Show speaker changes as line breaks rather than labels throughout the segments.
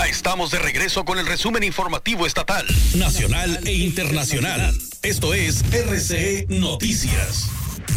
Ya estamos de regreso con el resumen informativo estatal, nacional e internacional. Esto es RCE Noticias.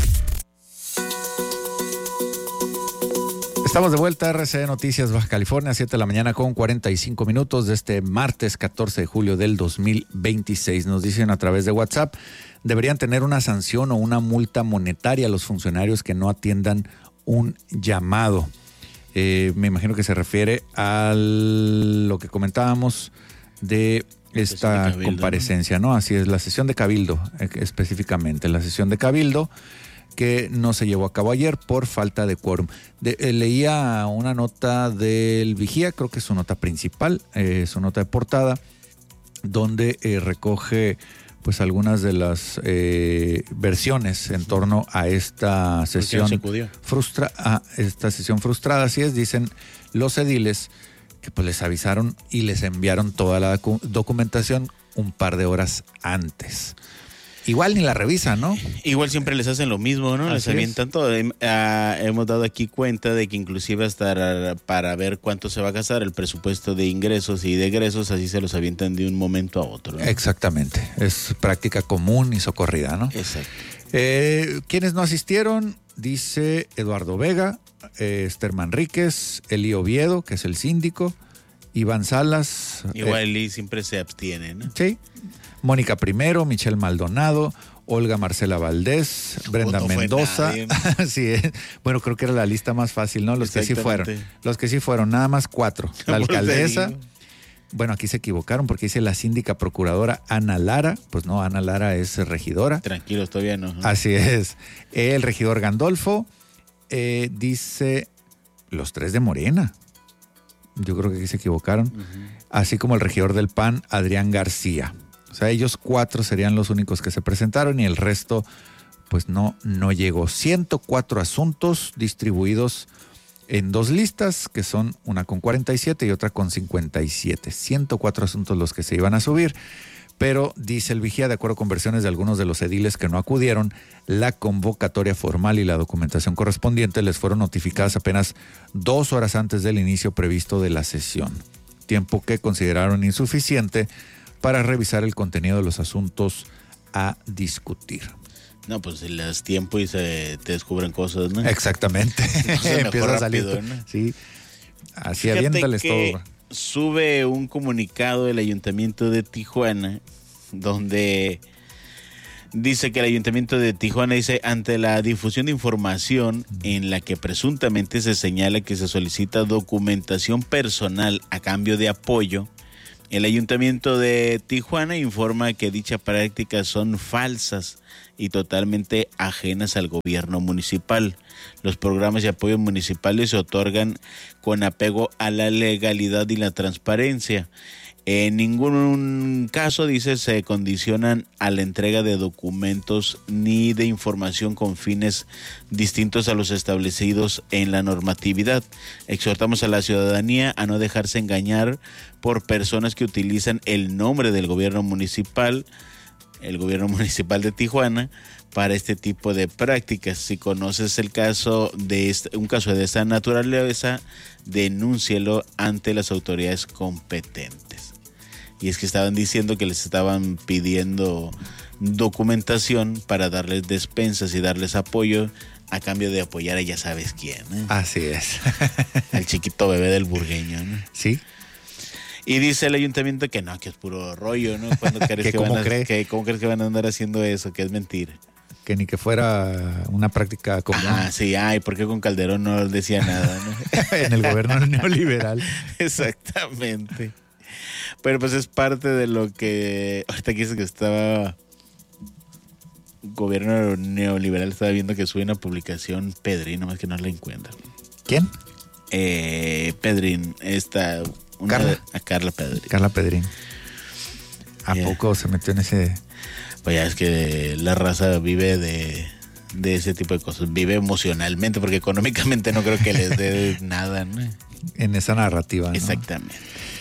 Estamos de vuelta a RCE Noticias Baja California, 7 de la mañana con 45 minutos de este martes 14 de julio del 2026. Nos dicen a través de WhatsApp, deberían tener una sanción o una multa monetaria a los funcionarios que no atiendan un llamado. Me imagino que se refiere a lo que comentábamos de esta cabildo, comparecencia, ¿no? Así es, la sesión de cabildo, específicamente, la sesión de cabildo que no se llevó a cabo ayer por falta de quórum. Leía una nota del Vigía, creo que es su nota principal, su nota de portada, donde recoge pues algunas de las versiones en torno a esta sesión frustrada. Así es, dicen los ediles que pues les avisaron y les enviaron toda la documentación un par de horas antes. Igual ni la revisan, ¿no?
Igual siempre les hacen lo mismo, ¿no? Les avientan todo. Hemos dado aquí cuenta de que inclusive hasta para ver cuánto se va a gastar el presupuesto de ingresos y de egresos, así se los avientan de un momento a otro, ¿no?
Exactamente. Es práctica común y socorrida, ¿no?
Exacto.
¿Quiénes no asistieron? Dice Eduardo Vega, Esther Manríquez, Eli Oviedo, que es el síndico, Iván Salas.
Igual Eli siempre se abstiene, ¿no?
Sí. Mónica Primero, Michelle Maldonado, Olga Marcela Valdés, Brenda Mendoza. Sí, bueno, creo que era la lista más fácil, ¿no? Los que sí fueron, nada más 4. La alcaldesa, bueno, aquí se equivocaron porque dice la síndica procuradora Ana Lara. Pues no, Ana Lara es regidora.
Tranquilos, todavía no.
Así es. El regidor Gandolfo, dice los 3 de Morena. Yo creo que aquí se equivocaron. Así como el regidor del PAN, Adrián García. O sea, ellos 4 serían los únicos que se presentaron y el resto, pues no llegó. 104 asuntos distribuidos en 2 listas, que son una con 47 y otra con 57. 104 asuntos los que se iban a subir, pero dice el Vigía, de acuerdo con versiones de algunos de los ediles que no acudieron, la convocatoria formal y la documentación correspondiente les fueron notificadas apenas 2 horas antes del inicio previsto de la sesión. Tiempo que consideraron insuficiente para revisar el contenido de los asuntos a discutir.
No, pues si le das tiempo y te descubren cosas, ¿no?
Exactamente. Empieza a salir, rápido, ¿no? Sí. Así aviéntales todo.
Sube un comunicado del Ayuntamiento de Tijuana, donde dice que el Ayuntamiento de Tijuana dice, ante la difusión de información en la que presuntamente se señala que se solicita documentación personal a cambio de apoyo, el Ayuntamiento de Tijuana informa que dichas prácticas son falsas y totalmente ajenas al gobierno municipal. Los programas de apoyo municipales se otorgan con apego a la legalidad y la transparencia. En ningún caso, dice, se condicionan a la entrega de documentos ni de información con fines distintos a los establecidos en la normatividad. Exhortamos a la ciudadanía a no dejarse engañar por personas que utilizan el nombre del gobierno municipal de Tijuana, para este tipo de prácticas. Si conoces el caso un caso de esta naturaleza, denúncielo ante las autoridades competentes. Y es que estaban diciendo que les estaban pidiendo documentación para darles despensas y darles apoyo a cambio de apoyar a ya sabes quién, ¿eh?
Así es.
Al chiquito bebé del burgueño, ¿no?
Sí.
Y dice el ayuntamiento que no, que es puro rollo, ¿no? ¿Cómo crees que van a andar haciendo eso? Que es mentira.
Que ni que fuera una práctica común.
Sí, ¿por qué con Calderón no decía nada, no?
En el gobierno neoliberal.
Exactamente. Pero pues es parte de lo que ahorita aquí dice que estaba gobierno neoliberal, estaba viendo que sube una publicación Pedrín, nomás que no la encuentran.
¿Quién?
Pedrín, Carla Pedrín.
Carla Pedrín. ¿A poco se metió en ese?
Pues ya es que la raza vive de ese tipo de cosas, vive emocionalmente, porque económicamente no creo que les dé nada, ¿no?
En esa narrativa, ¿no?
Exactamente.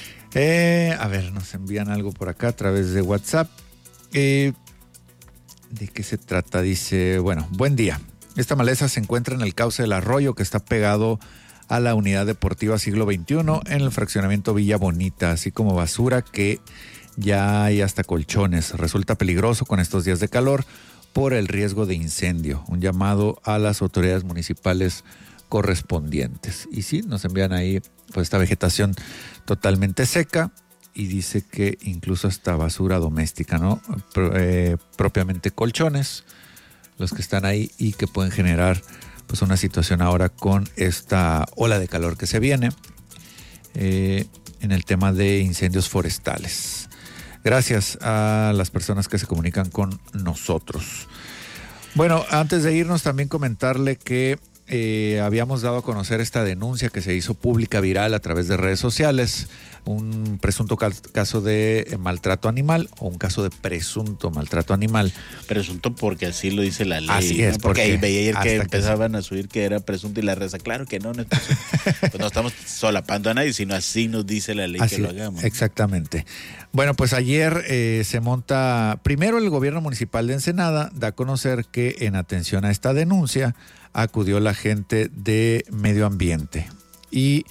A ver, nos envían algo por acá a través de WhatsApp. ¿De qué se trata? Dice, bueno, buen día. Esta maleza se encuentra en el cauce del arroyo que está pegado a la unidad deportiva Siglo XXI en el fraccionamiento Villa Bonita, así como basura que ya hay hasta colchones. Resulta peligroso con estos días de calor por el riesgo de incendio. Un llamado a las autoridades municipales correspondientes. Y sí, nos envían ahí pues esta vegetación totalmente seca y dice que incluso hasta basura doméstica, ¿no? Propiamente colchones, los que están ahí y que pueden generar pues una situación ahora con esta ola de calor que se viene en el tema de incendios forestales. Gracias a las personas que se comunican con nosotros. Bueno, antes de irnos también comentarle que habíamos dado a conocer esta denuncia que se hizo pública, viral a través de redes sociales, un presunto caso de maltrato animal o un caso de presunto maltrato animal.
Presunto porque así lo dice la ley.
Así es,
¿no? Porque ahí veía ayer que empezaban a subir que era presunto y la reza, claro que no es presunto. Pues no estamos solapando a nadie, sino así nos dice la ley así, que lo hagamos.
Exactamente. Bueno, pues ayer se monta, primero el gobierno municipal de Ensenada da a conocer que en atención a esta denuncia acudió la gente de medio ambiente y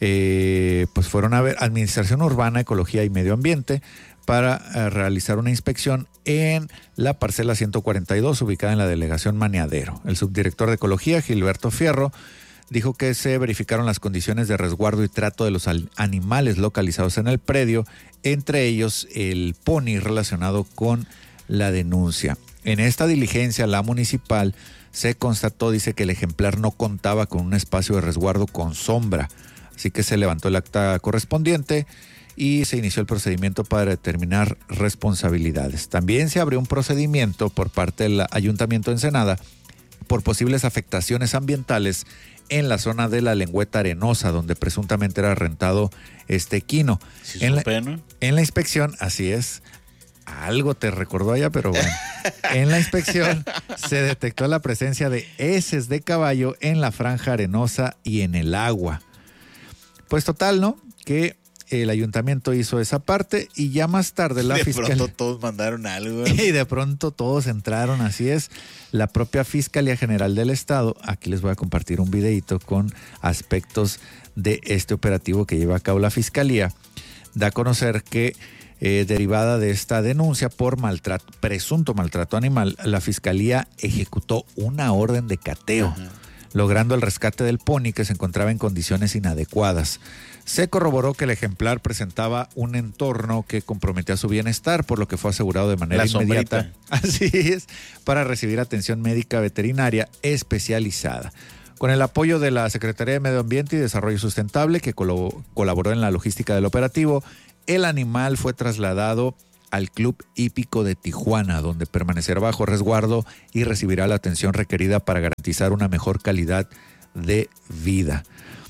pues fueron a ver Administración Urbana, Ecología y Medio Ambiente para realizar una inspección en la parcela 142 ubicada en la delegación Maniadero. El subdirector de Ecología, Gilberto Fierro, dijo que se verificaron las condiciones de resguardo y trato de los animales localizados en el predio, entre ellos el pony relacionado con la denuncia. En esta diligencia, la municipal se constató, dice, que el ejemplar no contaba con un espacio de resguardo con sombra, así que se levantó el acta correspondiente y se inició el procedimiento para determinar responsabilidades. También se abrió un procedimiento por parte del Ayuntamiento de Ensenada por posibles afectaciones ambientales en la zona de la Lengüeta Arenosa, donde presuntamente era rentado este equino.
¿Sí
en la inspección, así es, algo te recordó allá, pero bueno. En la inspección se detectó la presencia de heces de caballo en la franja arenosa y en el agua. Pues total, ¿no? Que el ayuntamiento hizo esa parte y ya más tarde la fiscalía...
De pronto todos mandaron algo.
Y de pronto todos entraron, así es. La propia Fiscalía General del Estado, aquí les voy a compartir un videito con aspectos de este operativo que lleva a cabo la Fiscalía, da a conocer que derivada de esta denuncia por presunto maltrato animal, la Fiscalía ejecutó una orden de cateo, logrando el rescate del pony que se encontraba en condiciones inadecuadas. Se corroboró que el ejemplar presentaba un entorno que comprometía su bienestar, por lo que fue asegurado de manera inmediata. Así es, para recibir atención médica veterinaria especializada. Con el apoyo de la Secretaría de Medio Ambiente y Desarrollo Sustentable, que colaboró en la logística del operativo, el animal fue trasladado al Club Hípico de Tijuana, donde permanecerá bajo resguardo y recibirá la atención requerida para garantizar una mejor calidad de vida.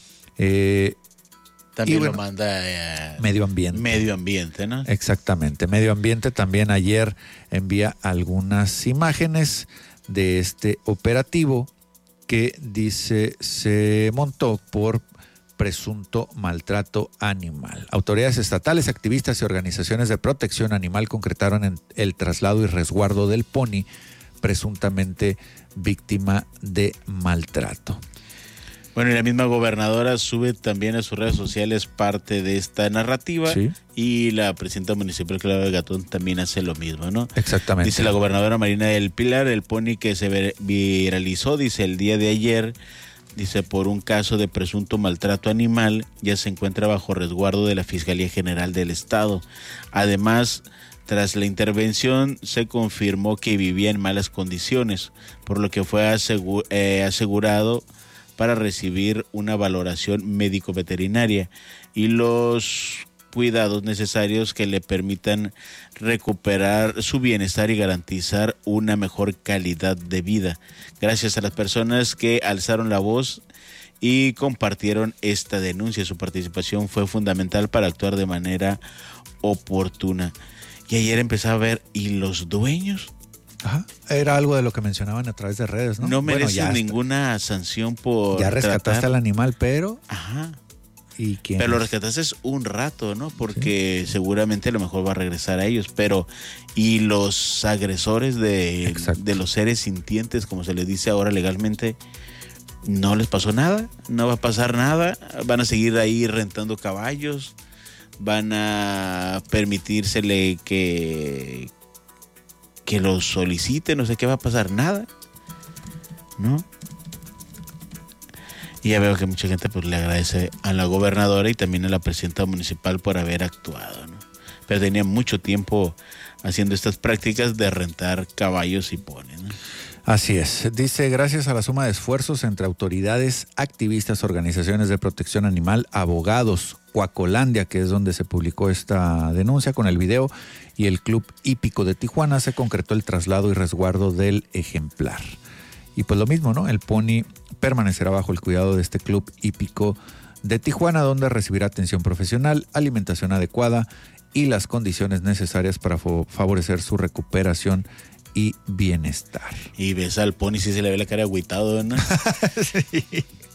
También bueno, lo manda
Medio Ambiente.
Medio Ambiente, ¿no?
Exactamente. Medio Ambiente también ayer envía algunas imágenes de este operativo que dice se montó por presunto maltrato animal. Autoridades estatales, activistas y organizaciones de protección animal concretaron el traslado y resguardo del pony presuntamente víctima de maltrato.
Bueno, y la misma gobernadora sube también a sus redes sociales parte de esta narrativa. ¿Sí? Y la presidenta municipal, Claudia Gatún, también hace lo mismo, ¿no?
Exactamente.
Dice la gobernadora Marina del Pilar, el pony que se viralizó, dice, el día de ayer, dice, por un caso de presunto maltrato animal, ya se encuentra bajo resguardo de la Fiscalía General del Estado. Además, tras la intervención, se confirmó que vivía en malas condiciones, por lo que fue asegurado para recibir una valoración médico-veterinaria y los cuidados necesarios que le permitan recuperar su bienestar y garantizar una mejor calidad de vida. Gracias a las personas que alzaron la voz y compartieron esta denuncia. Su participación fue fundamental para actuar de manera oportuna. Y ayer empezaba a ver, ¿y los dueños?
Ajá. Era algo de lo que mencionaban a través de redes, ¿no?
No merecen ninguna sanción por
ya rescataste al animal, pero...
Ajá.
¿Y quién?
Pero lo rescataste un rato, ¿no? Porque sí, seguramente a lo mejor va a regresar a ellos, pero... Y los agresores de los seres sintientes, como se les dice ahora legalmente, no les pasó nada, no va a pasar nada, van a seguir ahí rentando caballos, van a permitírsele que los soliciten, no sé qué va a pasar, nada, ¿no? Y ya veo que mucha gente pues le agradece a la gobernadora y también a la presidenta municipal por haber actuado, ¿no? Pero tenía mucho tiempo haciendo estas prácticas de rentar caballos y ponis, ¿no?
Así es. Dice, gracias a la suma de esfuerzos entre autoridades, activistas, organizaciones de protección animal, abogados, Cuacolandia, que es donde se publicó esta denuncia con el video, y el Club Hípico de Tijuana, se concretó el traslado y resguardo del ejemplar. Y pues lo mismo, ¿no? El pony permanecerá bajo el cuidado de este Club Hípico de Tijuana, donde recibirá atención profesional, alimentación adecuada y las condiciones necesarias para favorecer su recuperación y bienestar.
Y ves al pony, sí se le ve la cara agüitado, ¿no?
Sí.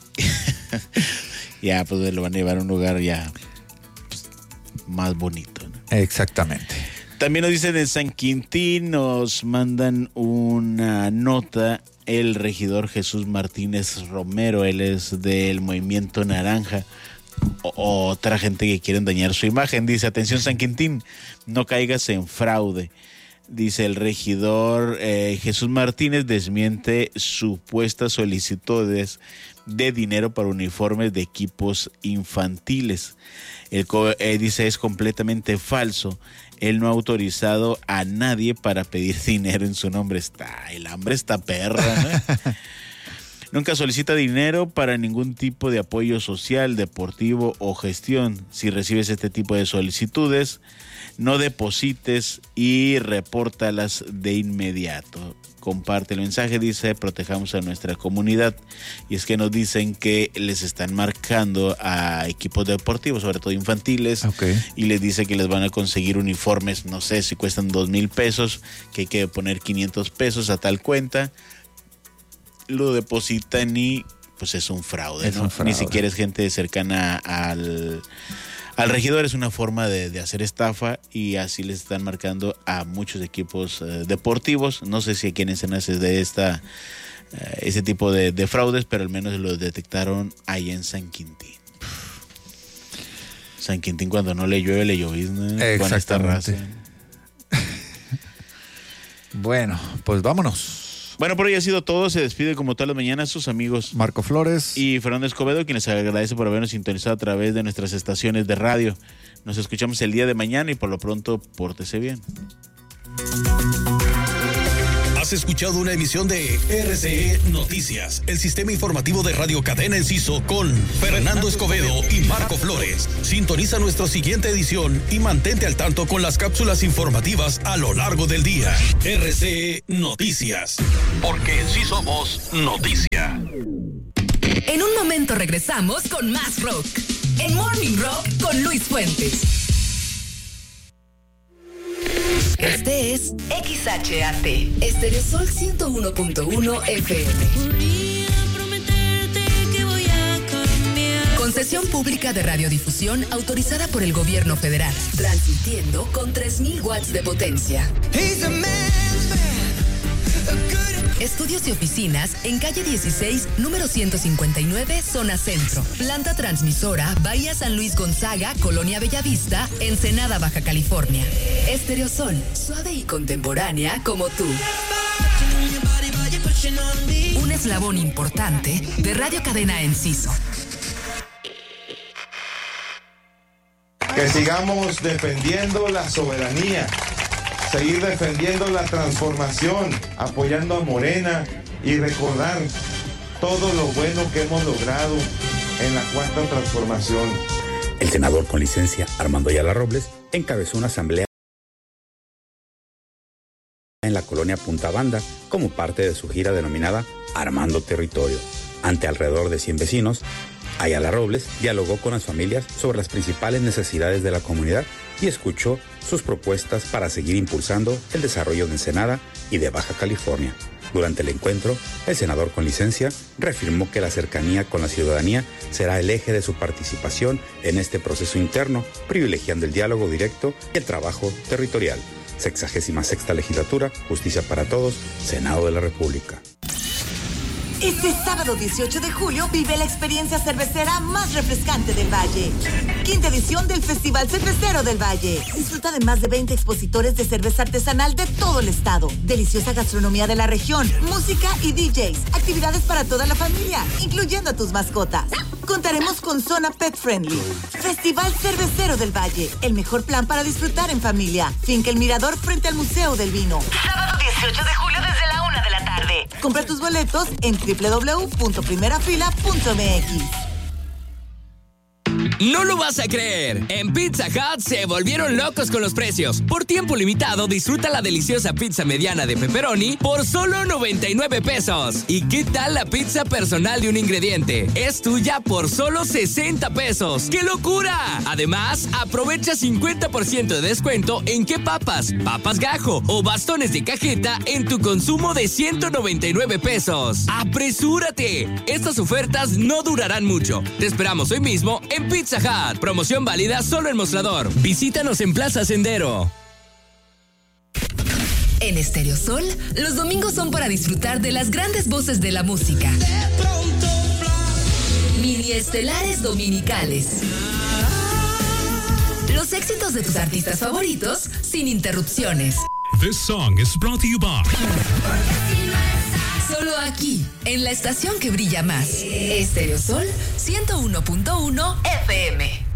Ya, pues lo van a llevar a un lugar ya pues, más bonito, ¿no?
Exactamente.
También nos dicen en San Quintín, nos mandan una nota el regidor Jesús Martínez Romero, él es del Movimiento Naranja. Otra gente que quieren dañar su imagen, dice, atención San Quintín, no caigas en fraude. Dice el regidor Jesús Martínez desmiente supuestas solicitudes de dinero para uniformes de equipos infantiles. Dice es completamente falso. Él no ha autorizado a nadie para pedir dinero en su nombre. El hambre está perra, ¿no? Nunca solicita dinero para ningún tipo de apoyo social, deportivo o gestión. Si recibes este tipo de solicitudes, no deposites y repórtalas de inmediato. Comparte el mensaje, dice, protejamos a nuestra comunidad. Y es que nos dicen que les están marcando a equipos deportivos, sobre todo infantiles,
okay,
y les dice que les van a conseguir uniformes, no sé si cuestan 2,000 pesos, que hay que poner 500 pesos a tal cuenta. Lo depositan y pues es un fraude, ¿no? Ni siquiera es gente cercana al regidor, es una forma de hacer estafa y así les están marcando a muchos equipos deportivos. No sé si aquí en Ensenada se de ese tipo de fraudes, pero al menos lo detectaron ahí en San Quintín. San Quintín cuando no le llueve, le llovizna. Con esta raza.
Bueno, pues vámonos.
Bueno, por hoy ha sido todo. Se despide como todas las mañanas sus amigos
Marco Flores
y Fernando Escobedo, quien les agradece por habernos sintonizado a través de nuestras estaciones de radio. Nos escuchamos el día de mañana y por lo pronto, pórtese bien.
Has escuchado una emisión de RCE Noticias, el sistema informativo de Radio Cadena Enciso con Fernando Escobedo y Marco Flores. Sintoniza nuestra siguiente edición y mantente al tanto con las cápsulas informativas a lo largo del día. RCE Noticias, porque en sí somos noticia.
En un momento regresamos con más rock. En Morning Rock con Luis Fuentes. Este es XHAT, Estereosol 101.1 FM. Concesión pública de radiodifusión autorizada por el gobierno federal, transmitiendo con 3,000 watts de potencia. Estudios y oficinas en calle 16, número 159, zona centro. Planta transmisora, Bahía San Luis Gonzaga, Colonia Bellavista, Ensenada, Baja California. Estereosol, suave y contemporánea como tú. Un eslabón importante de Radio Cadena Enciso.
Que sigamos defendiendo la soberanía. Seguir defendiendo la transformación, apoyando a Morena y recordar todo lo bueno que hemos logrado en la cuarta transformación.
El senador con licencia Armando Ayala Robles encabezó una asamblea en la colonia Punta Banda como parte de su gira denominada Armando Territorio. Ante alrededor de 100 vecinos, Ayala Robles dialogó con las familias sobre las principales necesidades de la comunidad y escuchó sus propuestas para seguir impulsando el desarrollo de Ensenada y de Baja California. Durante el encuentro, el senador con licencia reafirmó que la cercanía con la ciudadanía será el eje de su participación en este proceso interno, privilegiando el diálogo directo y el trabajo territorial. 66ª legislatura, Justicia para Todos, Senado de la República.
Este sábado 18 de julio vive la experiencia cervecera más refrescante del Valle. Quinta edición del Festival Cervecero del Valle. Disfruta de más de 20 expositores de cerveza artesanal de todo el estado. Deliciosa gastronomía de la región, música y DJs. Actividades para toda la familia, incluyendo a tus mascotas. Contaremos con zona pet friendly. Festival Cervecero del Valle. El mejor plan para disfrutar en familia. Finca El Mirador frente al Museo del Vino. Sábado 18 de julio desde la 1 de la tarde. Compra tus boletos en www.primerafila.mx.
No lo vas a creer. En Pizza Hut se volvieron locos con los precios. Por tiempo limitado, disfruta la deliciosa pizza mediana de pepperoni por solo 99 pesos. ¿Y qué tal la pizza personal de un ingrediente? Es tuya por solo 60 pesos. ¡Qué locura! Además, aprovecha 50% de descuento en qué papas gajo o bastones de cajeta en tu consumo de 199 pesos. ¡Apresúrate! Estas ofertas no durarán mucho. Te esperamos hoy mismo en Pizza Hut. Promoción válida solo en Mostrador. Visítanos en Plaza Sendero.
En Estéreo Sol, los domingos son para disfrutar de las grandes voces de la música. Mini estelares dominicales. Los éxitos de tus artistas favoritos sin interrupciones.
This song is brought to you by...
Solo aquí, en la estación que brilla más. Estéreo Sol 101.1 FM.